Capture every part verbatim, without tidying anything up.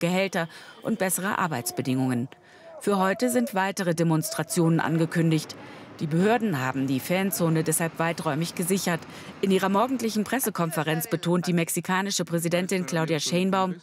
Gehälter und bessere Arbeitsbedingungen. Für heute sind weitere Demonstrationen angekündigt. Die Behörden haben die Fanzone deshalb weiträumig gesichert. In ihrer morgendlichen Pressekonferenz betont die mexikanische Präsidentin Claudia Sheinbaum,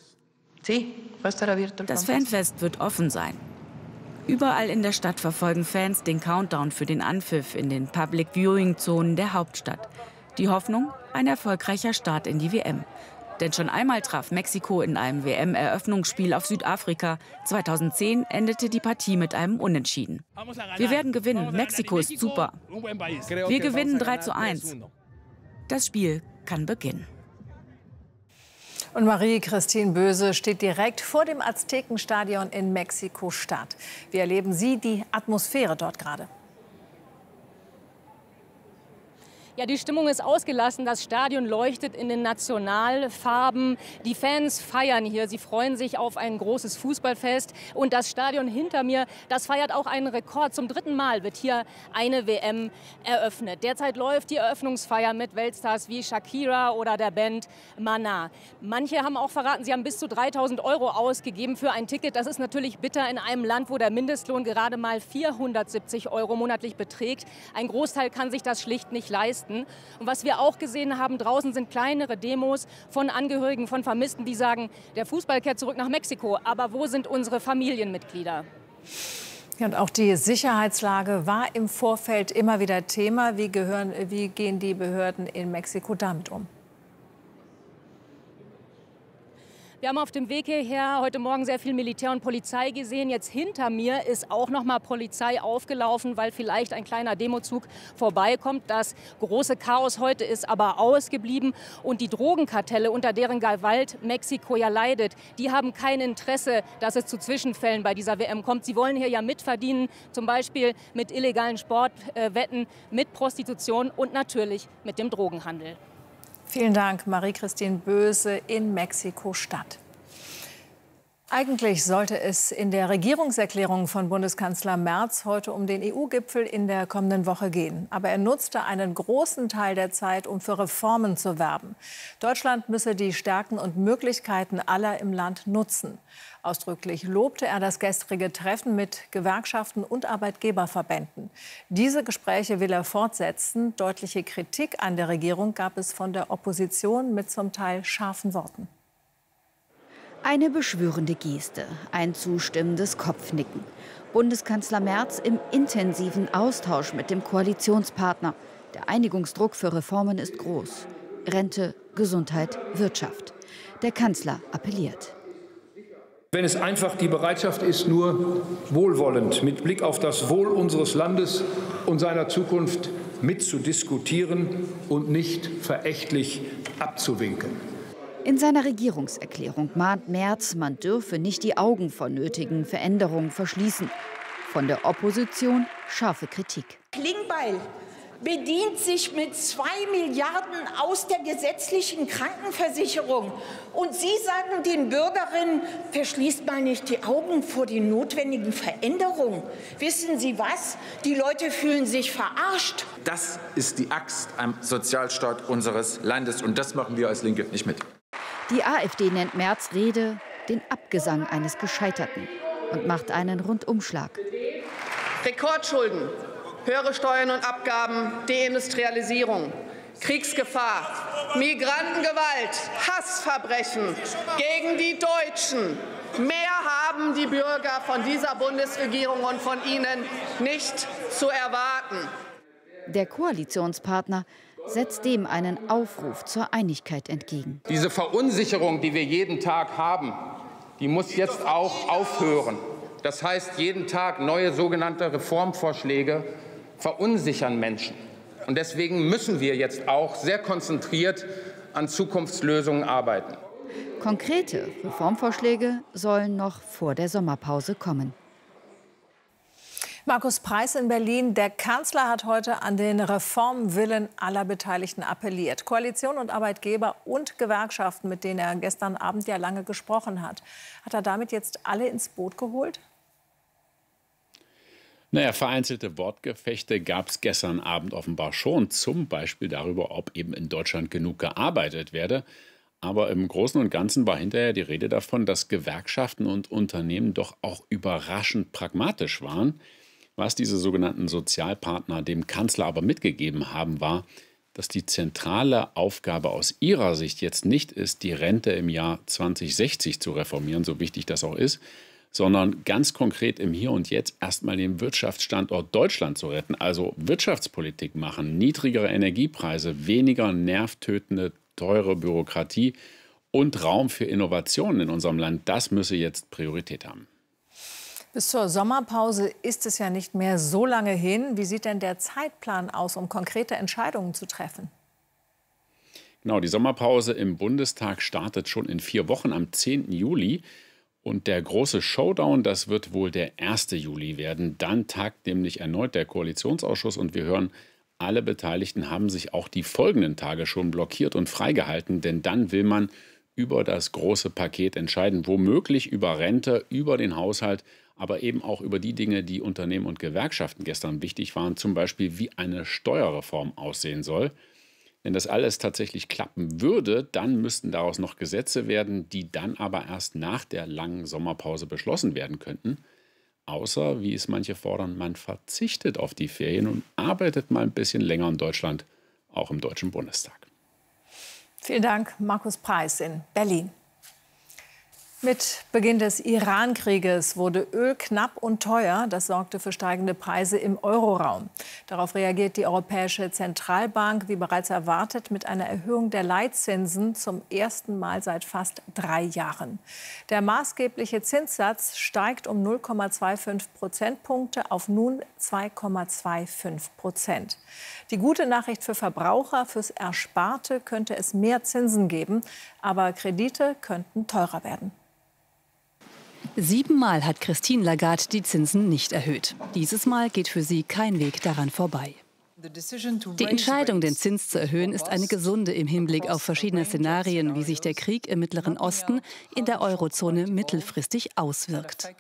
das Fanfest wird offen sein. Überall in der Stadt verfolgen Fans den Countdown für den Anpfiff in den Public-Viewing-Zonen der Hauptstadt. Die Hoffnung, ein erfolgreicher Start in die W M. Denn schon einmal traf Mexiko in einem W M-Eröffnungsspiel auf Südafrika. zweitausendzehn endete die Partie mit einem Unentschieden. Wir werden gewinnen. Mexiko ist super. Wir gewinnen drei zu eins. Das Spiel kann beginnen. Und Marie-Christine Böse steht direkt vor dem Aztekenstadion in Mexiko-Stadt. Wie erleben Sie die Atmosphäre dort gerade? Ja, die Stimmung ist ausgelassen. Das Stadion leuchtet in den Nationalfarben. Die Fans feiern hier. Sie freuen sich auf ein großes Fußballfest. Und das Stadion hinter mir, das feiert auch einen Rekord. Zum dritten Mal wird hier eine W M eröffnet. Derzeit läuft die Eröffnungsfeier mit Weltstars wie Shakira oder der Band Maná. Manche haben auch verraten, sie haben bis zu dreitausend Euro ausgegeben für ein Ticket. Das ist natürlich bitter in einem Land, wo der Mindestlohn gerade mal vierhundertsiebzig Euro monatlich beträgt. Ein Großteil kann sich das schlicht nicht leisten. Und was wir auch gesehen haben, draußen sind kleinere Demos von Angehörigen von Vermissten, die sagen, der Fußball kehrt zurück nach Mexiko, aber wo sind unsere Familienmitglieder? Ja, und auch die Sicherheitslage war im Vorfeld immer wieder Thema. Wie, gehören, wie gehen die Behörden in Mexiko damit um? Wir haben auf dem Weg hierher heute Morgen sehr viel Militär und Polizei gesehen. Jetzt hinter mir ist auch noch mal Polizei aufgelaufen, weil vielleicht ein kleiner Demozug vorbeikommt. Das große Chaos heute ist aber ausgeblieben. Und die Drogenkartelle, unter deren Gewalt Mexiko ja leidet, die haben kein Interesse, dass es zu Zwischenfällen bei dieser W M kommt. Sie wollen hier ja mitverdienen, zum Beispiel mit illegalen Sportwetten, mit Prostitution und natürlich mit dem Drogenhandel. Vielen Dank, Marie-Christine Böse in Mexiko-Stadt. Eigentlich sollte es in der Regierungserklärung von Bundeskanzler Merz heute um den E U-Gipfel in der kommenden Woche gehen. Aber er nutzte einen großen Teil der Zeit, um für Reformen zu werben. Deutschland müsse die Stärken und Möglichkeiten aller im Land nutzen. Ausdrücklich lobte er das gestrige Treffen mit Gewerkschaften und Arbeitgeberverbänden. Diese Gespräche will er fortsetzen. Deutliche Kritik an der Regierung gab es von der Opposition mit zum Teil scharfen Worten. Eine beschwörende Geste, ein zustimmendes Kopfnicken. Bundeskanzler Merz im intensiven Austausch mit dem Koalitionspartner. Der Einigungsdruck für Reformen ist groß. Rente, Gesundheit, Wirtschaft. Der Kanzler appelliert. Wenn es einfach die Bereitschaft ist, nur wohlwollend mit Blick auf das Wohl unseres Landes und seiner Zukunft mitzudiskutieren und nicht verächtlich abzuwinken. In seiner Regierungserklärung mahnt Merz, man dürfe nicht die Augen vor nötigen Veränderungen verschließen. Von der Opposition scharfe Kritik. Klingbeil bedient sich mit zwei Milliarden aus der gesetzlichen Krankenversicherung. Und Sie sagen den Bürgerinnen, verschließt mal nicht die Augen vor den notwendigen Veränderungen. Wissen Sie was? Die Leute fühlen sich verarscht. Das ist die Axt am Sozialstaat unseres Landes. Und das machen wir als Linke nicht mit. Die AfD nennt Merz' Rede den Abgesang eines Gescheiterten und macht einen Rundumschlag. Rekordschulden, höhere Steuern und Abgaben, Deindustrialisierung, Kriegsgefahr, Migrantengewalt, Hassverbrechen gegen die Deutschen. Mehr haben die Bürger von dieser Bundesregierung und von Ihnen nicht zu erwarten. Der Koalitionspartner setzt dem einen Aufruf zur Einigkeit entgegen. Diese Verunsicherung, die wir jeden Tag haben, die muss jetzt auch aufhören. Das heißt, jeden Tag neue sogenannte Reformvorschläge verunsichern Menschen. Und deswegen müssen wir jetzt auch sehr konzentriert an Zukunftslösungen arbeiten. Konkrete Reformvorschläge sollen noch vor der Sommerpause kommen. Markus Preis in Berlin. Der Kanzler hat heute an den Reformwillen aller Beteiligten appelliert. Koalition und Arbeitgeber und Gewerkschaften, mit denen er gestern Abend ja lange gesprochen hat. Hat er damit jetzt alle ins Boot geholt? Naja, vereinzelte Wortgefechte gab es gestern Abend offenbar schon. Zum Beispiel darüber, ob eben in Deutschland genug gearbeitet werde. Aber im Großen und Ganzen war hinterher die Rede davon, dass Gewerkschaften und Unternehmen doch auch überraschend pragmatisch waren. Was diese sogenannten Sozialpartner dem Kanzler aber mitgegeben haben, war, dass die zentrale Aufgabe aus ihrer Sicht jetzt nicht ist, die Rente im Jahr zwanzig sechzig zu reformieren, so wichtig das auch ist, sondern ganz konkret im Hier und Jetzt erstmal den Wirtschaftsstandort Deutschland zu retten. Also Wirtschaftspolitik machen, niedrigere Energiepreise, weniger nervtötende, teure Bürokratie und Raum für Innovationen in unserem Land. Das müsse jetzt Priorität haben. Bis zur Sommerpause ist es ja nicht mehr so lange hin. Wie sieht denn der Zeitplan aus, um konkrete Entscheidungen zu treffen? Genau, die Sommerpause im Bundestag startet schon in vier Wochen am zehnten Juli. Und der große Showdown, das wird wohl der erste Juli werden. Dann tagt nämlich erneut der Koalitionsausschuss und wir hören, alle Beteiligten haben sich auch die folgenden Tage schon blockiert und freigehalten, denn dann will man über das große Paket entscheiden, womöglich über Rente, über den Haushalt, aber eben auch über die Dinge, die Unternehmen und Gewerkschaften gestern wichtig waren, zum Beispiel wie eine Steuerreform aussehen soll. Wenn das alles tatsächlich klappen würde, dann müssten daraus noch Gesetze werden, die dann aber erst nach der langen Sommerpause beschlossen werden könnten. Außer, wie es manche fordern, man verzichtet auf die Ferien und arbeitet mal ein bisschen länger in Deutschland, auch im Deutschen Bundestag. Vielen Dank, Markus Preis in Berlin. Mit Beginn des Iran-Krieges wurde Öl knapp und teuer. Das sorgte für steigende Preise im Euroraum. Darauf reagiert die Europäische Zentralbank, wie bereits erwartet, mit einer Erhöhung der Leitzinsen zum ersten Mal seit fast drei Jahren. Der maßgebliche Zinssatz steigt um null Komma fünfundzwanzig Prozentpunkte auf nun zwei Komma fünfundzwanzig Prozent. Die gute Nachricht für Verbraucher: Fürs Ersparte könnte es mehr Zinsen geben, aber Kredite könnten teurer werden. Siebenmal hat Christine Lagarde die Zinsen nicht erhöht. Dieses Mal geht für sie kein Weg daran vorbei. Die Entscheidung, den Zins zu erhöhen, ist eine gesunde im Hinblick auf verschiedene Szenarien, wie sich der Krieg im Mittleren Osten in der Eurozone mittelfristig auswirkt.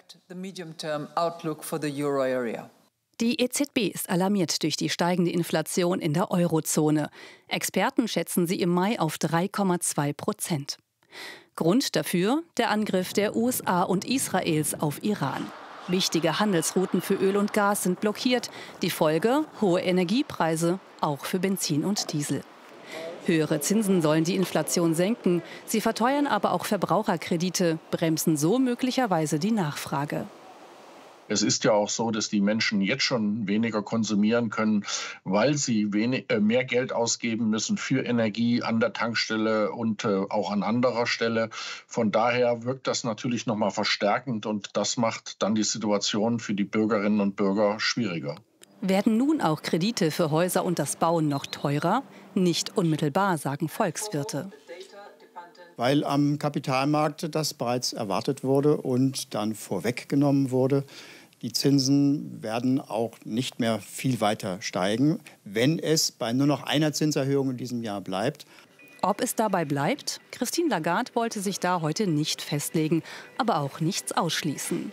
Die E Z B ist alarmiert durch die steigende Inflation in der Eurozone. Experten schätzen sie im Mai auf drei Komma zwei Prozent. Grund dafür der Angriff der U S A und Israels auf Iran. Wichtige Handelsrouten für Öl und Gas sind blockiert. Die Folge: hohe Energiepreise, auch für Benzin und Diesel. Höhere Zinsen sollen die Inflation senken. Sie verteuern aber auch Verbraucherkredite, bremsen so möglicherweise die Nachfrage. Es ist ja auch so, dass die Menschen jetzt schon weniger konsumieren können, weil sie wenig, äh, mehr Geld ausgeben müssen für Energie an der Tankstelle und äh, auch an anderer Stelle. Von daher wirkt das natürlich noch mal verstärkend und das macht dann die Situation für die Bürgerinnen und Bürger schwieriger. Werden nun auch Kredite für Häuser und das Bauen noch teurer? Nicht unmittelbar, sagen Volkswirte. Weil am Kapitalmarkt das bereits erwartet wurde und dann vorweggenommen wurde. Die Zinsen werden auch nicht mehr viel weiter steigen, wenn es bei nur noch einer Zinserhöhung in diesem Jahr bleibt. Ob es dabei bleibt? Christine Lagarde wollte sich da heute nicht festlegen, aber auch nichts ausschließen.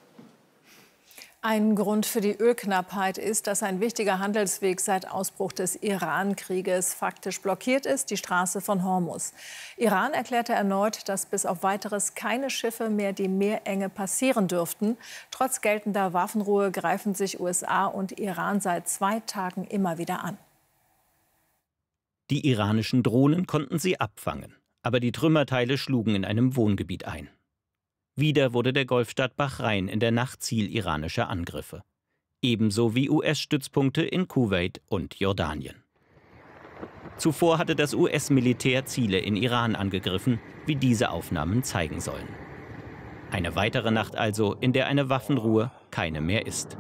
Ein Grund für die Ölknappheit ist, dass ein wichtiger Handelsweg seit Ausbruch des Iran-Krieges faktisch blockiert ist, die Straße von Hormuz. Iran erklärte erneut, dass bis auf Weiteres keine Schiffe mehr die Meerenge passieren dürften. Trotz geltender Waffenruhe greifen sich U S A und Iran seit zwei Tagen immer wieder an. Die iranischen Drohnen konnten sie abfangen, aber die Trümmerteile schlugen in einem Wohngebiet ein. Wieder wurde der Golfstaat Bahrain in der Nacht Ziel iranischer Angriffe. Ebenso wie U S-Stützpunkte in Kuwait und Jordanien. Zuvor hatte das U S-Militär Ziele in Iran angegriffen, wie diese Aufnahmen zeigen sollen. Eine weitere Nacht also, in der eine Waffenruhe keine mehr ist.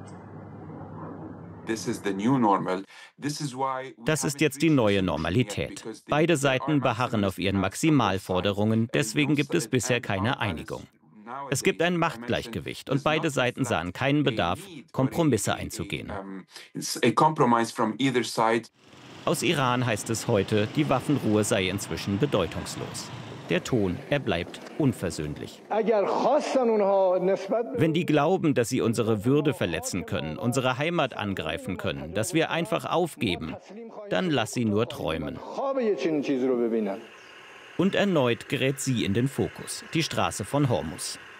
Das ist jetzt die neue Normalität. Beide Seiten beharren auf ihren Maximalforderungen, deswegen gibt es bisher keine Einigung. Es gibt ein Machtgleichgewicht und beide Seiten sahen keinen Bedarf, Kompromisse einzugehen. Aus Iran heißt es heute, die Waffenruhe sei inzwischen bedeutungslos. Der Ton, er bleibt unversöhnlich. Wenn die glauben, dass sie unsere Würde verletzen können, unsere Heimat angreifen können, dass wir einfach aufgeben, dann lass sie nur träumen. Und erneut gerät sie in den Fokus, die Straße von Hormuz.